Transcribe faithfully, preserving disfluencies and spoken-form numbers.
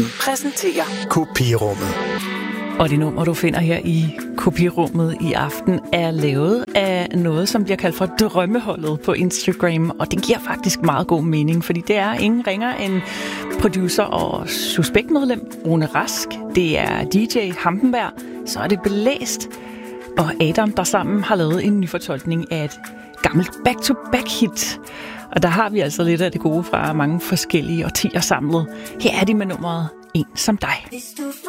præsenterer Kopirummet. Og det nummer, du finder her i Kopirummet i aften, er lavet af noget, som bliver kaldt for Drømmeholdet på Instagram. Og det giver faktisk meget god mening, fordi det er ingen ringer end producer og suspektmedlem Rune Rask. Det er D J Hampenberg, så er det Blæst og Adam, der sammen har lavet en ny fortolkning af et gammelt back-to-back-hit. Og der har vi altså lidt af det gode fra mange forskellige årtier samlet. Her er de med nummeret En som dig.